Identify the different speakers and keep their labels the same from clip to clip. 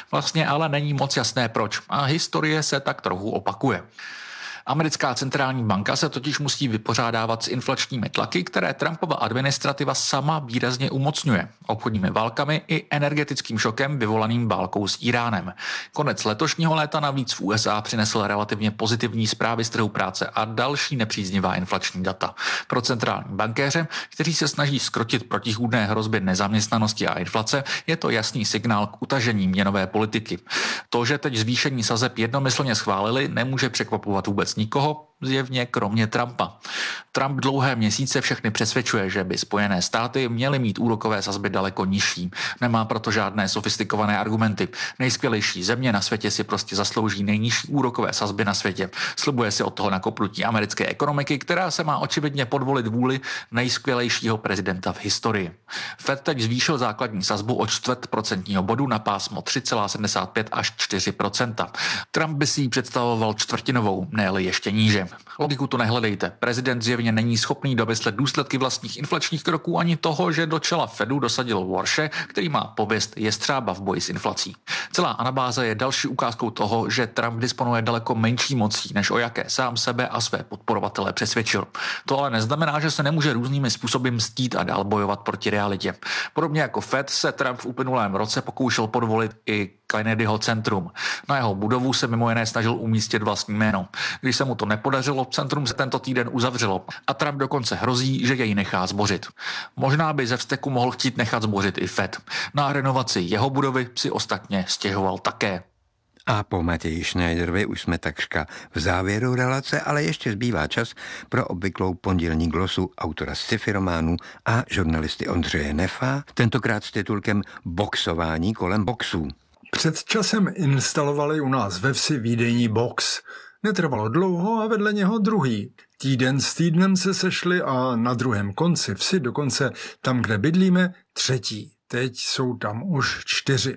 Speaker 1: Vlastně ale není moc jasné proč a historie se tak trochu opakuje. Americká centrální banka se totiž musí vypořádávat s inflačními tlaky, které Trumpova administrativa sama výrazně umocňuje, obchodními válkami i energetickým šokem vyvolaným válkou s Iránem. Konec letošního léta navíc v USA přinesl relativně pozitivní zprávy z trhu práce a další nepříznivá inflační data. Pro centrální bankéře, kteří se snaží zkrotit protichůdné hrozby nezaměstnanosti a inflace, je to jasný signál k utažení měnové politiky. To, že teď zvýšení sazeb jednomyslně schválili, nemůže překvapovat vůbec nikoho, zjevně kromě Trumpa. Trump dlouhé měsíce všechny přesvědčuje, že by Spojené státy měly mít úrokové sazby daleko nižší. Nemá proto žádné sofistikované argumenty. Nejskvělejší země na světě si prostě zaslouží nejnižší úrokové sazby na světě. Slibuje si od toho nakopnutí americké ekonomiky, která se má očividně podvolit vůli nejskvělejšího prezidenta v historii. Fed teď zvýšil základní sazbu o 0,25% bodu na pásmo 3,75 až 4%. Trump by si ji představoval čtvrtinovou, ne-li ještě níže. Logiku to nehledejte. Prezident zjevně není schopný domyslet důsledky vlastních inflačních kroků ani toho, že do čela Fedu dosadil Warshe, který má pověst jestřába v boji s inflací. Celá anabáze je další ukázkou toho, že Trump disponuje daleko menší mocí, než o jaké sám sebe a své podporovatele přesvědčil. To ale neznamená, že se nemůže různými způsoby mstít a dál bojovat proti realitě. Podobně jako Fed se Trump v uplynulém roce pokoušel podvolit i Kennedyho centrum. Na jeho budovu se mimo jiné snažil umístit vlastní jméno. Když se mu to nepodařilo, centrum se tento týden uzavřelo a Trump dokonce hrozí, že jej nechá zbořit. Možná by ze vzteku mohl chtít nechat zbořit i Fed. Na renovaci jeho budovy si ostatně stěžoval také.
Speaker 2: A po Matěji Schneiderovi už jsme takřka v závěru relace, ale ještě zbývá čas pro obvyklou pondělní glosu autora sci-fi románů a žurnalisty Ondřeje Nefa, tentokrát s titulkem Boxování kolem boxů.
Speaker 3: Před časem instalovali u nás ve vsi výdejní box. Netrvalo dlouho a vedle něho druhý. Týden s týdnem se sešli a na druhém konci vsi, dokonce tam, kde bydlíme, třetí. Teď jsou tam už 4.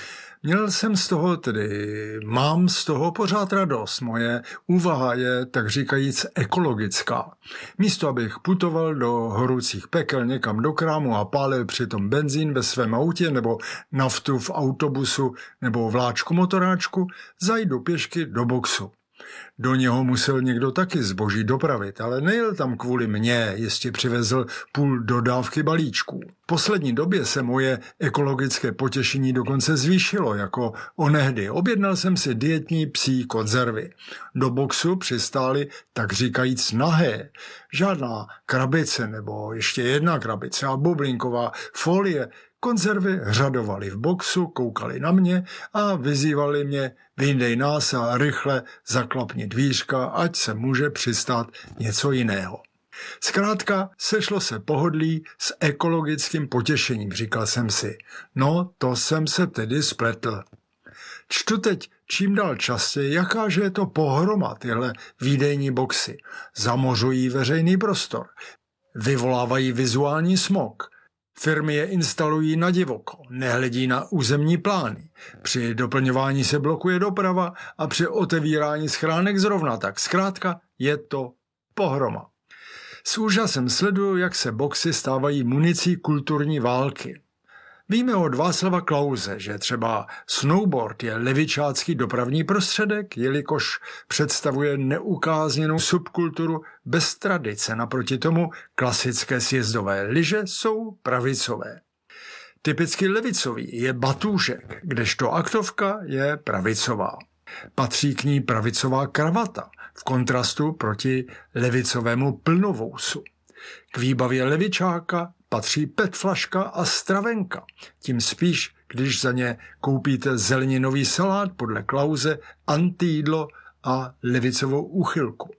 Speaker 3: Mám z toho pořád radost. Moje úvaha je, tak říkajíc, ekologická. Místo, abych putoval do horoucích pekel někam do krámu a pálil přitom benzín ve svém autě nebo naftu v autobusu nebo vláčku motoráčku, zajdu pěšky do boxu. Do něho musel někdo taky zboží dopravit, ale nejel tam kvůli mně, jistě přivezl půl dodávky balíčků. V poslední době se moje ekologické potěšení dokonce zvýšilo, jako onehdy. Objednal jsem si dietní psí konzervy. Do boxu přistály, tak říkajíc, nahé. Žádná krabice nebo ještě jedna krabice a bublinková folie. Konzervy řadovali v boxu, koukali na mě a vyzývali mě, vyndej nás a rychle zaklapni dvířka, ať se může přistát něco jiného. Zkrátka sešlo se pohodlí s ekologickým potěšením, říkal jsem si. No, to jsem se tedy spletl. Čtu teď čím dál častěji, jakáže je to pohroma tyhle výdejní boxy. Zamořují veřejný prostor, vyvolávají vizuální smog. Firmy je instalují na divoko, nehledí na územní plány. Při doplňování se blokuje doprava a při otevírání schránek zrovna tak. Zkrátka je to pohroma. S úžasem sleduju, jak se boxy stávají municí kulturní války. Víme od Václava Klause, že třeba snowboard je levičácký dopravní prostředek, jelikož představuje neukázněnou subkulturu bez tradice. Naproti tomu klasické sjezdové lyže jsou pravicové. Typicky levicový je batůžek, kdežto aktovka je pravicová. Patří k ní pravicová kravata, v kontrastu proti levicovému plnovousu. K výbavě levičáka patří petflaška a stravenka. Tím spíš, když za ně koupíte zeleninový salát podle Klause, antijídlo a levicovou úchylku.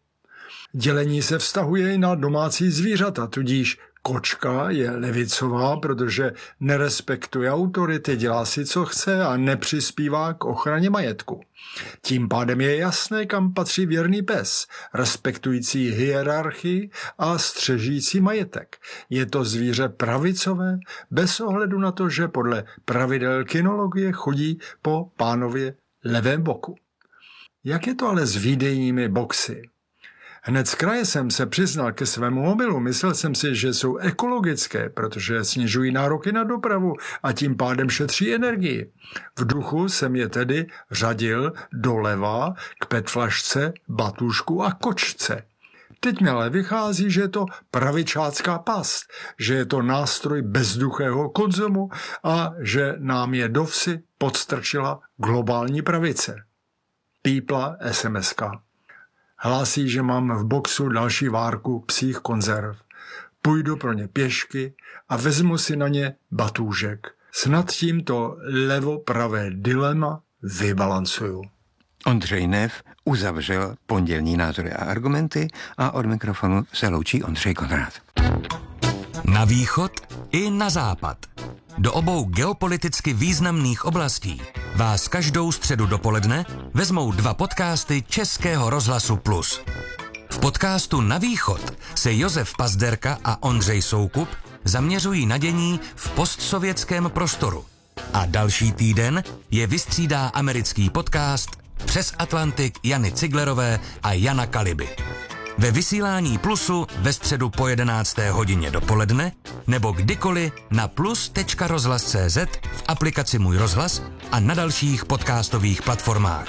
Speaker 3: Dělení se vztahuje i na domácí zvířata, tudíž kočka je levicová, protože nerespektuje autority, dělá si, co chce a nepřispívá k ochraně majetku. Tím pádem je jasné, kam patří věrný pes, respektující hierarchii a střežící majetek. Je to zvíře pravicové, bez ohledu na to, že podle pravidel kinologie chodí po pánově levém boku. Jak je to ale s výdejními boxy? Hned z kraje jsem se přiznal ke svému mobilu. Myslel jsem si, že jsou ekologické, protože snižují nároky na dopravu a tím pádem šetří energii. V duchu jsem je tedy řadil doleva k petflašce, batušku a kočce. Teď mi ale vychází, že je to pravičácká past, že je to nástroj bezduchého konzumu a že nám je do vsi podstrčila globální pravice. Pípla SMS-ka. Hlásí, že mám v boxu další várku psích konzerv. Půjdu pro ně pěšky a vezmu si na ně batůžek. Snad tímto levo-pravé dilema vybalancuju.
Speaker 2: Ondřej Neff uzavřel pondělní názory a argumenty a od mikrofonu se loučí Ondřej Konrád.
Speaker 4: Na východ i na západ. Do obou geopoliticky významných oblastí vás každou středu dopoledne vezmou 2 podcasty Českého rozhlasu Plus. V podcastu Na východ se Josef Pazderka a Ondřej Soukup zaměřují na dění v postsovětském prostoru. A další týden je vystřídá americký podcast Přes Atlantik Jany Ciglerové a Jana Kaliby. Ve vysílání Plusu ve středu po 11. hodině dopoledne nebo kdykoliv na plus.rozhlas.cz, v aplikaci Můj rozhlas a na dalších podcastových platformách.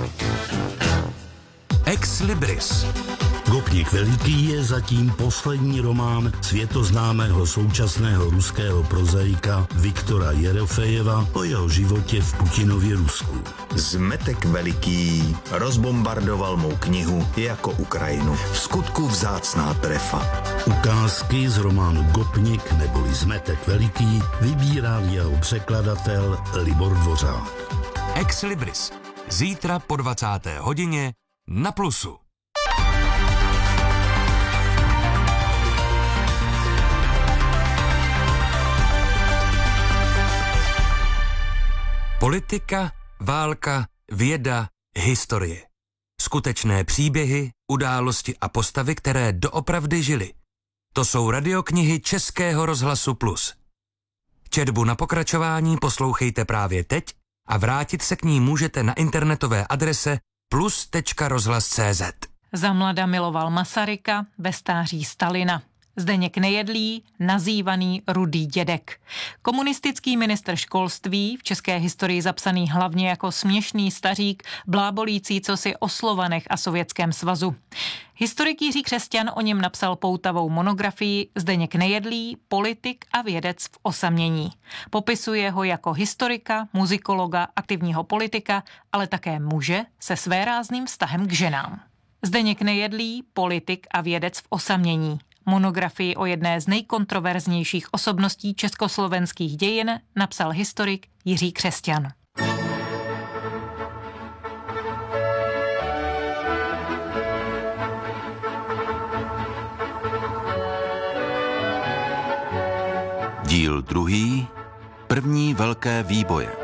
Speaker 4: Ex Libris.
Speaker 5: Gopnik Veliký je zatím poslední román světoznámého současného ruského prozaika Viktora Jerofejeva o jeho životě v Putinově Rusku.
Speaker 6: Zmetek Veliký rozbombardoval mou knihu jako Ukrajinu. V skutku vzácná trefa.
Speaker 5: Ukázky z románu Gopnik neboli Zmetek Veliký vybíral jeho překladatel Libor Dvořák.
Speaker 4: Ex Libris. Zítra po 20. hodině na Plusu. Politika, válka, věda, historie. Skutečné příběhy, události a postavy, které doopravdy žily. To jsou radioknihy Českého rozhlasu Plus. Četbu na pokračování poslouchejte právě teď a vrátit se k ní můžete na internetové adrese plus.rozhlas.cz.
Speaker 7: Za mlada miloval Masaryka, ve stáří Stalina. Zdeněk Nejedlý, nazývaný Rudý dědek. Komunistický ministr školství, v české historii zapsaný hlavně jako směšný stařík, blábolící cosi o Slovanech a Sovětském svazu. Historik Jiří Křesťan o něm napsal poutavou monografii Zdeněk Nejedlý, politik a vědec v osamění. Popisuje ho jako historika, muzikologa, aktivního politika, ale také muže se svérázným vztahem k ženám. Zdeněk Nejedlý, politik a vědec v osamění. Monografii o jedné z nejkontroverznějších osobností československých dějin napsal historik Jiří Křesťan.
Speaker 6: Díl 2. První velké výboje.